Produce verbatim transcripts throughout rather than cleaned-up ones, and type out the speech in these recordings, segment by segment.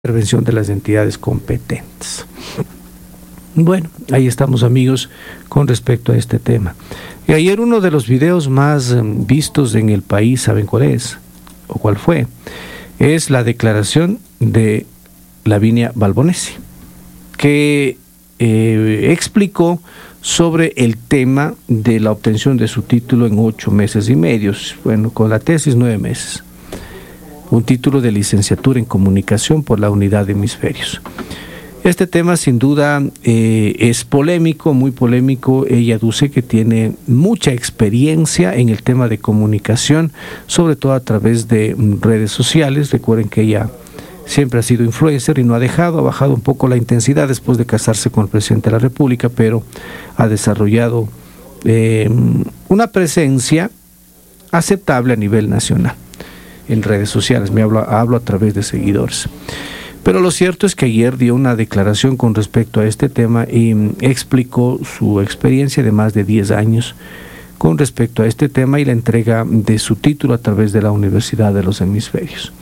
intervención de las entidades competentes. Bueno, ahí estamos, amigos, con respecto a este tema. Y ayer uno de los videos más um, vistos en el país, ¿saben cuál es? ¿O cuál fue? Es la declaración de Lavinia Balbonesi, que eh, explicó sobre el tema de la obtención de su título en ocho meses y medio, bueno, con la tesis nueve meses. Un título de licenciatura en comunicación por la Unidad de Hemisferios. Este tema sin duda eh, es polémico, muy polémico. Ella aduce que tiene mucha experiencia en el tema de comunicación, sobre todo a través de redes sociales. Recuerden que ella siempre ha sido influencer y no ha dejado, ha bajado un poco la intensidad después de casarse con el presidente de la República, pero ha desarrollado eh, una presencia aceptable a nivel nacional en redes sociales. Me hablo, hablo a través de seguidores. Pero lo cierto es que ayer dio una declaración con respecto a este tema y explicó su experiencia de más de diez años con respecto a este tema y la entrega de su título a través de la Universidad de los Hemisferios.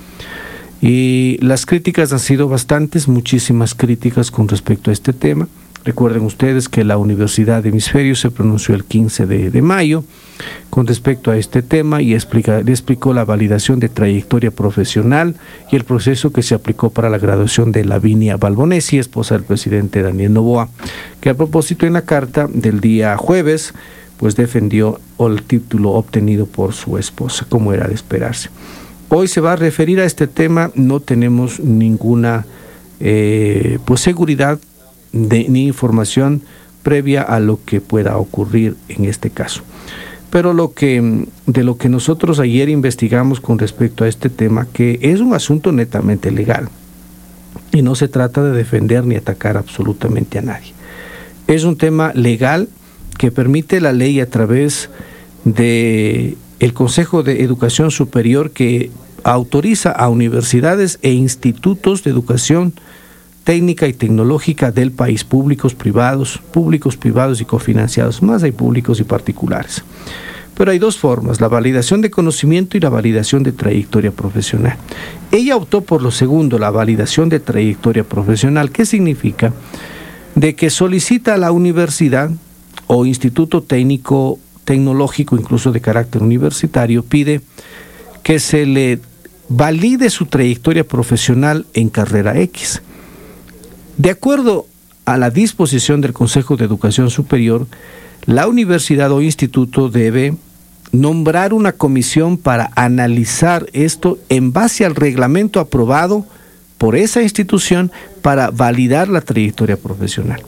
Y las críticas han sido bastantes, muchísimas críticas con respecto a este tema. Recuerden ustedes que la Universidad de Hemisferios se pronunció el quince de mayo con respecto a este tema y explica, le explicó la validación de trayectoria profesional y el proceso que se aplicó para la graduación de Lavinia Balbonesi, esposa del presidente Daniel Noboa, que a propósito en la carta del día jueves, pues defendió el título obtenido por su esposa, como era de esperarse. Hoy se va a referir a este tema, no tenemos ninguna eh, pues seguridad de, ni información previa a lo que pueda ocurrir en este caso. Pero lo que, de lo que nosotros ayer investigamos con respecto a este tema, que es un asunto netamente legal, y no se trata de defender ni atacar absolutamente a nadie. Es un tema legal que permite la ley a través de el Consejo de Educación Superior, que autoriza a universidades e institutos de educación técnica y tecnológica del país, públicos, privados, públicos, privados y cofinanciados, más hay públicos y particulares. Pero hay dos formas, la validación de conocimiento y la validación de trayectoria profesional. Ella optó por lo segundo, la validación de trayectoria profesional. ¿Qué significa? De que solicita a la universidad o instituto técnico, tecnológico, incluso de carácter universitario, pide que se le valide su trayectoria profesional en carrera X. De acuerdo a la disposición del Consejo de Educación Superior, la universidad o instituto debe nombrar una comisión para analizar esto en base al reglamento aprobado por esa institución para validar la trayectoria profesional.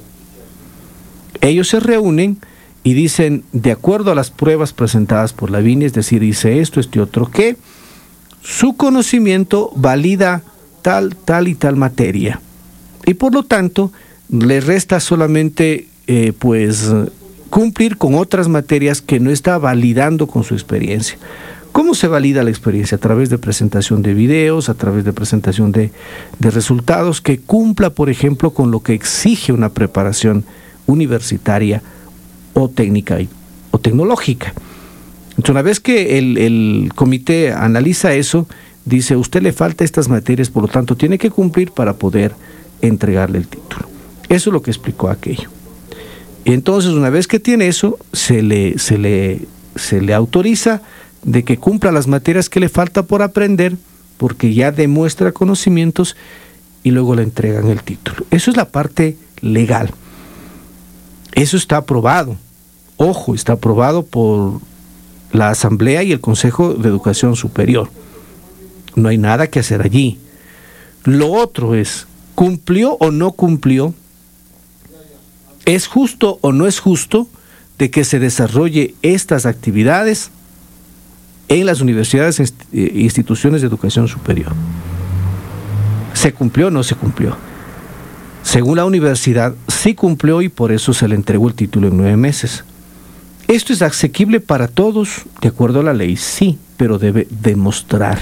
Ellos se reúnen y dicen, de acuerdo a las pruebas presentadas por Lavinia, es decir, dice esto, este otro, que su conocimiento valida tal, tal y tal materia. Y por lo tanto, le resta solamente eh, pues cumplir con otras materias que no está validando con su experiencia. ¿Cómo se valida la experiencia? A través de presentación de videos, a través de presentación de, de resultados, que cumpla, por ejemplo, con lo que exige una preparación universitaria o técnica o tecnológica. Entonces, una vez que el, el comité analiza eso, dice, usted le falta estas materias, por lo tanto, tiene que cumplir para poder entregarle el título. Eso es lo que explicó aquello. Entonces, una vez que tiene eso, se le, se le, se le autoriza de que cumpla las materias que le falta por aprender, porque ya demuestra conocimientos y luego le entregan el título. Eso es la parte legal. Eso está aprobado. Ojo, está aprobado por la Asamblea y el Consejo de Educación Superior. No hay nada que hacer allí. Lo otro es, ¿cumplió o no cumplió? ¿Es justo o no es justo de que se desarrolle estas actividades en las universidades e instituciones de educación superior? ¿Se cumplió o no se cumplió? Según la universidad, sí cumplió y por eso se le entregó el título en nueve meses. ¿Esto es asequible para todos? De acuerdo a la ley, sí, pero debe demostrar.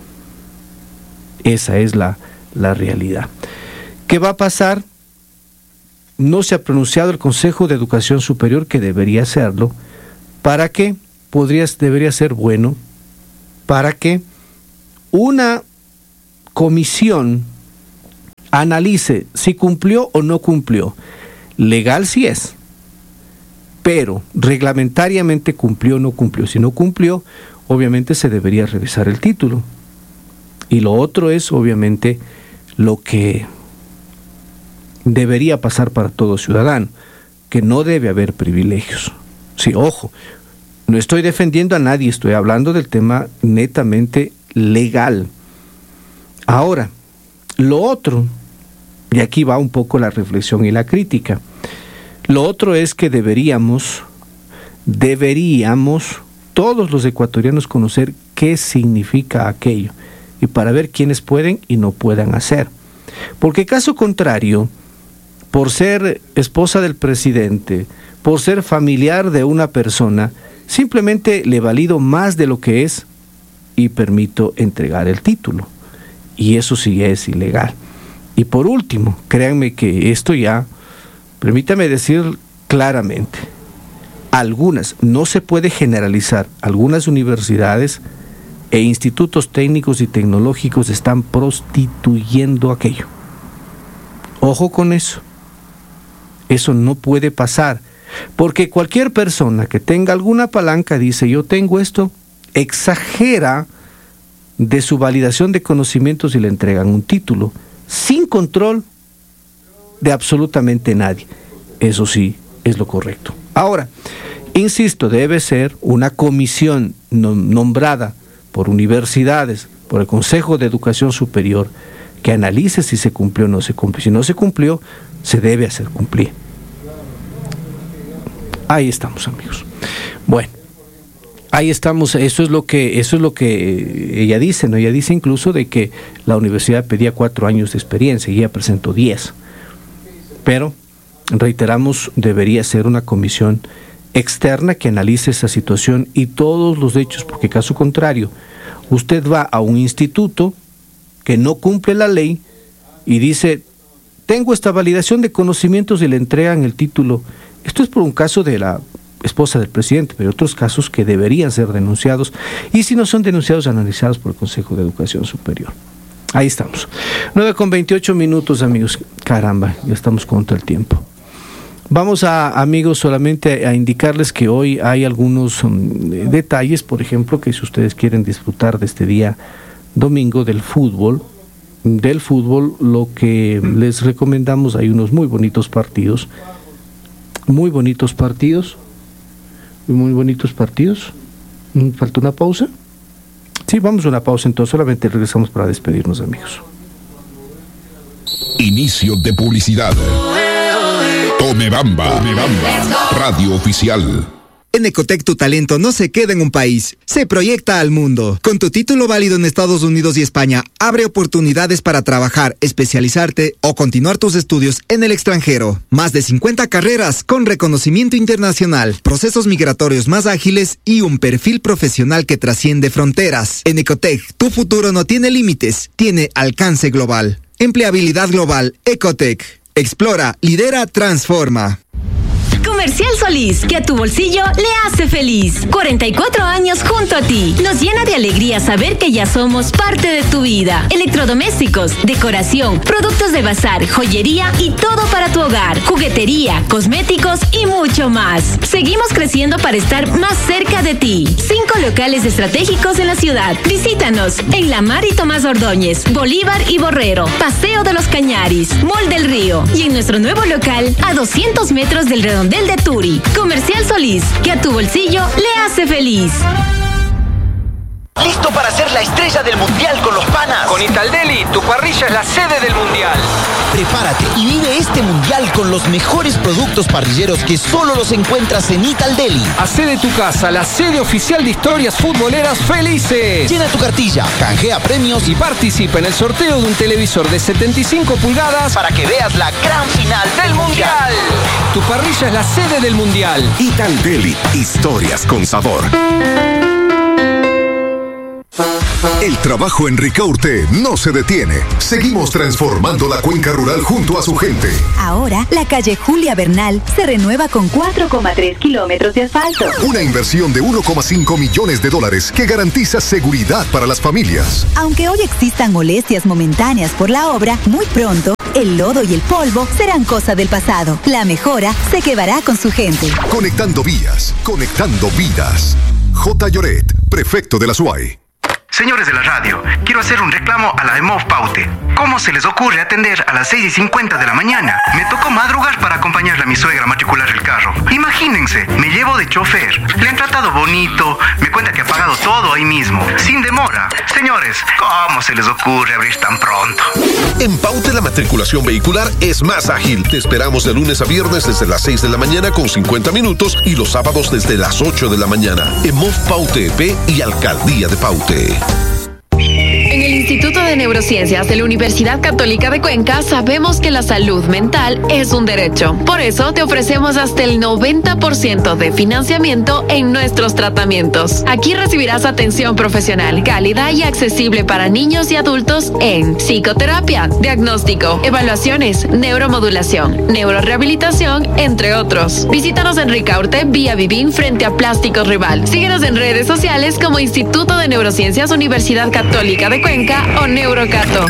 Esa es la, la realidad. ¿Qué va a pasar? No se ha pronunciado el Consejo de Educación Superior, que debería hacerlo. ¿Para qué? Podría, debería ser bueno para que una comisión analice si cumplió o no cumplió. Legal sí es, pero reglamentariamente cumplió o no cumplió. Si no cumplió, obviamente se debería revisar el título. Y lo otro es, obviamente, lo que debería pasar para todo ciudadano, que no debe haber privilegios. Sí, ojo, no estoy defendiendo a nadie, estoy hablando del tema netamente legal. Ahora, lo otro, y aquí va un poco la reflexión y la crítica, lo otro es que deberíamos, deberíamos todos los ecuatorianos conocer qué significa aquello, y para ver quiénes pueden y no puedan hacer. Porque caso contrario, por ser esposa del presidente, por ser familiar de una persona, simplemente le valido más de lo que es y permito entregar el título. Y eso sí es ilegal. Y por último, créanme que esto ya, permítame decir claramente, algunas, no se puede generalizar, algunas universidades e institutos técnicos y tecnológicos están prostituyendo aquello. Ojo con eso. Eso no puede pasar, porque cualquier persona que tenga alguna palanca dice, yo tengo esto, exagera de su validación de conocimientos y le entregan un título, sin control de absolutamente nadie. Eso sí es lo correcto. Ahora, insisto, debe ser una comisión nombrada por universidades, por el Consejo de Educación Superior, que analice si se cumplió o no se cumplió. Si no se cumplió, se debe hacer cumplir. Ahí estamos, amigos. Bueno, ahí estamos. Eso es lo que, eso es lo que ella dice, ¿no? Ella dice incluso de que la universidad pedía cuatro años de experiencia y ella presentó diez. Pero, reiteramos, debería ser una comisión externa que analice esa situación y todos los hechos, porque caso contrario, usted va a un instituto que no cumple la ley y dice, tengo esta validación de conocimientos y le entregan el título. Esto es por un caso de la esposa del presidente, pero otros casos que deberían ser denunciados y si no son denunciados, analizados por el Consejo de Educación Superior. Ahí estamos. nueve con veintiocho minutos, amigos. Caramba, ya estamos contra el tiempo. Vamos a, amigos, solamente a indicarles que hoy hay algunos um, detalles, por ejemplo, que si ustedes quieren disfrutar de este día domingo del fútbol, del fútbol, lo que les recomendamos, hay unos muy bonitos partidos, muy bonitos partidos, muy bonitos partidos. ¿Falta una pausa? Sí, vamos a una pausa, entonces solamente regresamos para despedirnos, amigos. Inicio de publicidad. Tome Bamba, Tome Bamba, radio oficial. En Ecotec tu talento no se queda en un país, se proyecta al mundo. Con tu título válido en Estados Unidos y España, abre oportunidades para trabajar, especializarte o continuar tus estudios en el extranjero. Más de cincuenta carreras con reconocimiento internacional, procesos migratorios más ágiles y un perfil profesional que trasciende fronteras. En Ecotec, tu futuro no tiene límites, tiene alcance global. Empleabilidad global, Ecotec. Explora, lidera, transforma. Comercial Solís, que a tu bolsillo le hace feliz. cuarenta y cuatro años junto a ti. Nos llena de alegría saber que ya somos parte de tu vida. Electrodomésticos, decoración, productos de bazar, joyería y todo para tu hogar. Juguetería, cosméticos y mucho más. Seguimos creciendo para estar más cerca de ti. Cinco locales estratégicos en la ciudad. Visítanos en La Mar y Tomás Ordóñez, Bolívar y Borrero, Paseo de los Cañaris, Mall del Río y en nuestro nuevo local a doscientos metros del redondel de Turi. Comercial Solís, que a tu bolsillo le hace feliz. ¿Listo para ser la estrella del mundial con los panas? Con Italdeli, tu parrilla es la sede del mundial. Prepárate y vive este mundial con los mejores productos parrilleros que solo los encuentras en Italdeli. Hacé de tu casa la sede oficial de historias futboleras felices. Llena tu cartilla, canjea premios y participa en el sorteo de un televisor de setenta y cinco pulgadas para que veas la gran final del mundial. Tu parrilla es la sede del mundial. Italdeli, historias con sabor. El trabajo en Ricaurte no se detiene. Seguimos transformando la cuenca rural junto a su gente. Ahora, la calle Julia Bernal se renueva con cuatro coma tres kilómetros de asfalto. Una inversión de uno coma cinco millones de dólares que garantiza seguridad para las familias. Aunque hoy existan molestias momentáneas por la obra, muy pronto, el lodo y el polvo serán cosa del pasado. La mejora se quedará con su gente. Conectando vías, conectando vidas. J. Lloret, prefecto de la S U A Y. Señores de la radio, quiero hacer un reclamo a la EMOV Paute. ¿Cómo se les ocurre atender a las seis y cincuenta de la mañana? Me tocó madrugar para acompañarle a mi suegra a matricular el carro. Imagínense, me llevo de chofer. Le han tratado bonito, me cuenta que ha pagado todo ahí mismo, sin demora. Señores, ¿cómo se les ocurre abrir tan pronto? En Paute la matriculación vehicular es más ágil. Te esperamos de lunes a viernes desde las seis de la mañana con cincuenta minutos y los sábados desde las ocho de la mañana. EMOV Paute E P y Alcaldía de Paute. En el Instituto de Neurociencias de la Universidad Católica de Cuenca sabemos que la salud mental es un derecho. Por eso te ofrecemos hasta el noventa por ciento de financiamiento en nuestros tratamientos. Aquí recibirás atención profesional, cálida y accesible para niños y adultos en psicoterapia, diagnóstico, evaluaciones, neuromodulación, neurorehabilitación, entre otros. Visítanos en Ricaurte, vía Vivín, frente a Plásticos Rival. Síguenos en redes sociales como Instituto de Neurociencias Universidad Católica de Cuenca o Neurocato.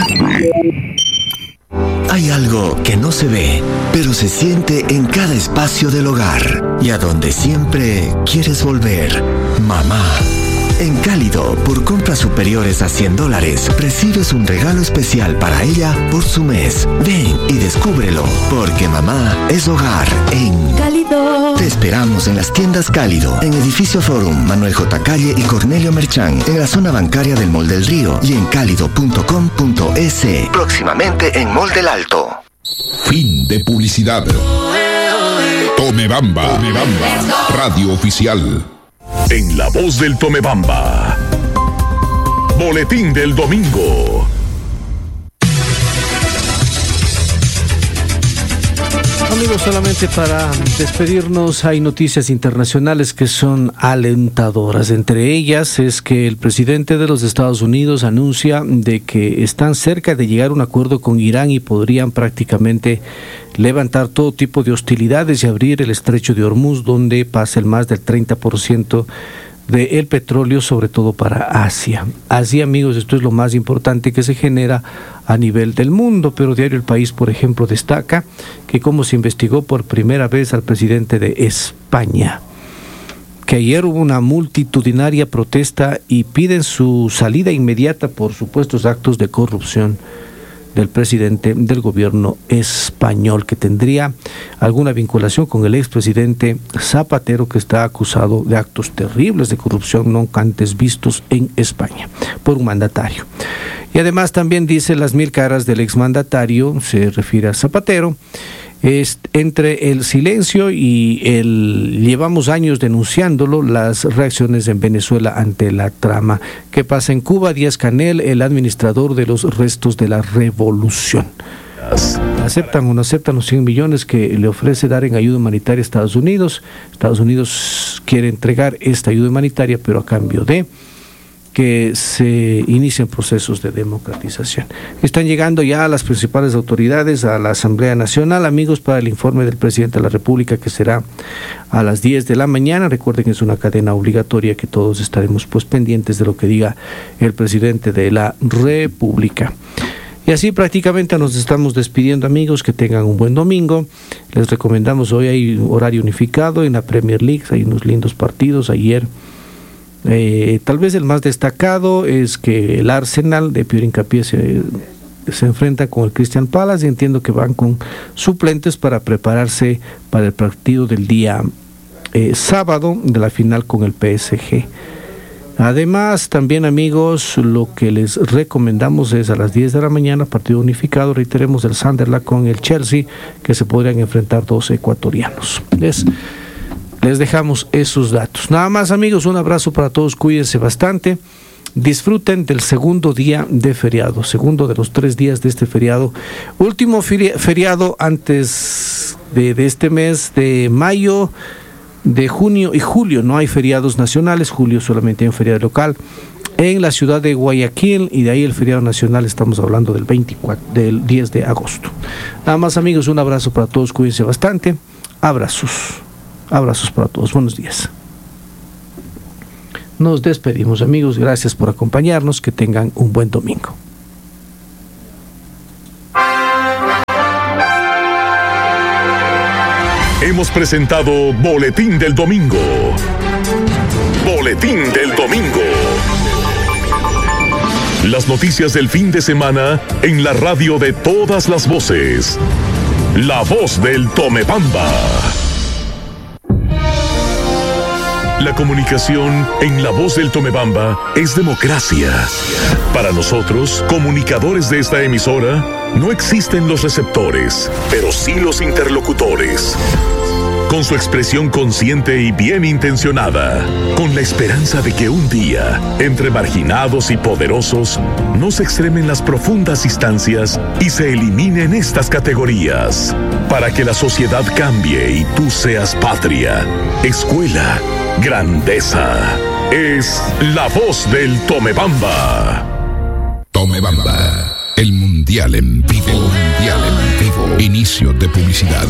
Hay algo que no se ve, pero se siente en cada espacio del hogar y a donde siempre quieres volver. Mamá. En Cálido, por compras superiores a cien dólares, recibes un regalo especial para ella por su mes. Ven y descúbrelo, porque mamá es hogar en Cálido. Te esperamos en las tiendas Cálido, en Edificio Forum, Manuel J. Calle y Cornelio Merchán, en la zona bancaria del Mall del Río y en cálido punto com punto es. Próximamente en Mall del Alto. Fin de publicidad. Tomebamba, Tomebamba, radio oficial. En la voz del Tomebamba. Boletín del domingo. Amigos, solamente para despedirnos, hay noticias internacionales que son alentadoras. Entre ellas es que el presidente de los Estados Unidos anuncia de que están cerca de llegar a un acuerdo con Irán y podrían prácticamente levantar todo tipo de hostilidades y abrir el estrecho de Hormuz, donde pasa el más del treinta por ciento del petróleo, sobre todo para Asia. Así, amigos, esto es lo más importante que se genera a nivel del mundo, pero Diario El País, por ejemplo, destaca que como se investigó por primera vez al presidente de España, que ayer hubo una multitudinaria protesta y piden su salida inmediata por supuestos actos de corrupción del presidente del gobierno español, que tendría alguna vinculación con el expresidente Zapatero, que está acusado de actos terribles de corrupción nunca antes vistos en España por un mandatario. Y además también dice las mil caras del exmandatario, se refiere a Zapatero, es entre el silencio y el llevamos años denunciándolo, las reacciones en Venezuela ante la trama que pasa en Cuba. Díaz-Canel, el administrador de los restos de la revolución. ¿Aceptan o no aceptan los cien millones que le ofrece dar en ayuda humanitaria a Estados Unidos? Estados Unidos quiere entregar esta ayuda humanitaria, pero a cambio de que se inicien procesos de democratización. Están llegando ya las principales autoridades a la Asamblea Nacional, amigos, para el informe del presidente de la República, que será a las diez de la mañana. Recuerden que es una cadena obligatoria, que todos estaremos pues pendientes de lo que diga el presidente de la República. Y así prácticamente nos estamos despidiendo, amigos, que tengan un buen domingo. Les recomendamos, hoy hay horario unificado en la Premier League, hay unos lindos partidos. Ayer Eh, tal vez el más destacado es que el Arsenal de Piero Hincapié se, se enfrenta con el Crystal Palace, y entiendo que van con suplentes para prepararse para el partido del día eh, sábado de la final con el P S G. Además, también, amigos, lo que les recomendamos es a las diez de la mañana, partido unificado, reiteremos, el Sunderland con el Chelsea, que se podrían enfrentar dos ecuatorianos. Les Les dejamos esos datos. Nada más, amigos, un abrazo para todos, cuídense bastante, disfruten del segundo día de feriado, segundo de los tres días de este feriado, último feriado antes de, de este mes de mayo, de junio y julio. No hay feriados nacionales, julio solamente hay un feriado local, en la ciudad de Guayaquil, y de ahí el feriado nacional estamos hablando del veinticuatro, del diez de agosto. Nada más, amigos, un abrazo para todos, cuídense bastante, abrazos, abrazos para todos, buenos días. Nos despedimos, amigos, gracias por acompañarnos, que tengan un buen domingo. Hemos presentado Boletín del Domingo. Boletín del Domingo. Las noticias del fin de semana en la radio de todas las voces. La voz del Tomebamba. La comunicación en La Voz del Tomebamba es democracia. Para nosotros, comunicadores de esta emisora, no existen los receptores, pero sí los interlocutores. Con su expresión consciente y bien intencionada, con la esperanza de que un día, entre marginados y poderosos, no se extremen las profundas instancias y se eliminen estas categorías, para que la sociedad cambie y tú seas patria, escuela, grandeza. Es La Voz del Tomebamba. Tomebamba, el mundial en vivo. El mundial en vivo. Inicio de publicidad.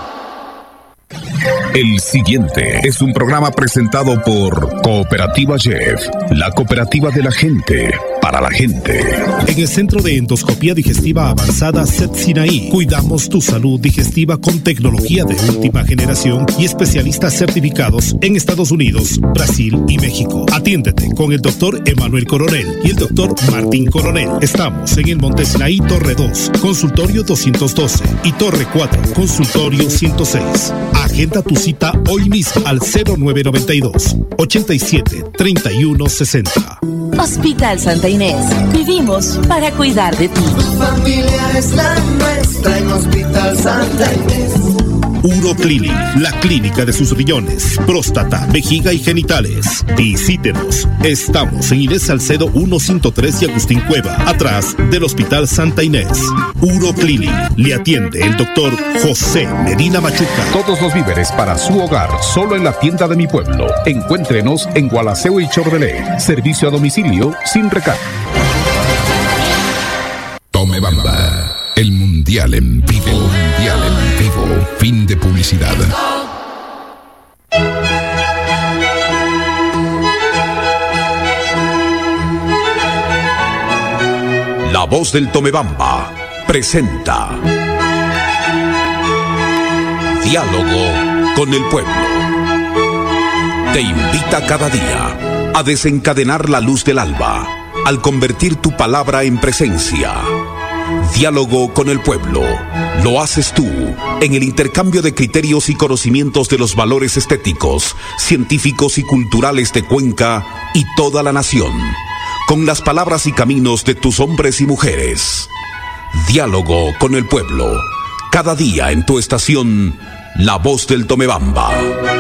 El siguiente es un programa presentado por Cooperativa Jeff, la cooperativa de la gente, para la gente. En el Centro de Endoscopía Digestiva Avanzada C E T Sinaí, cuidamos tu salud digestiva con tecnología de última generación y especialistas certificados en Estados Unidos, Brasil y México. Atiéndete con el doctor Emanuel Coronel y el doctor Martín Coronel. Estamos en el Monte Sinaí, Torre dos, consultorio doscientos doce, y Torre cuatro, consultorio ciento seis. Agenda tu cita hoy mismo al cero nueve nueve dos, ochenta y siete, treinta y uno sesenta. Hospital Santa Inés. Vivimos para cuidar de ti. Tu familia es la nuestra en Hospital Santa Inés. Uroclinic, la clínica de sus riñones, próstata, vejiga y genitales. Visítenos. Estamos en Inés Salcedo ciento tres y Agustín Cueva, atrás del Hospital Santa Inés. Uroclinic. Le atiende el doctor José Medina Machuca. Todos los víveres para su hogar, solo en la tienda de mi pueblo. Encuéntrenos en Gualaceo y Chordelé. Servicio a domicilio sin recargo. Tomebamba, el mundial en vivo. El mundial en vivo. Fin de publicidad. La Voz del Tomebamba presenta Diálogo con el Pueblo. Te invita cada día a desencadenar la luz del alba al convertir tu palabra en presencia. Diálogo con el Pueblo. Lo haces tú en el intercambio de criterios y conocimientos de los valores estéticos, científicos y culturales de Cuenca y toda la nación, con las palabras y caminos de tus hombres y mujeres. Diálogo con el Pueblo. Cada día en tu estación, La Voz del Tomebamba.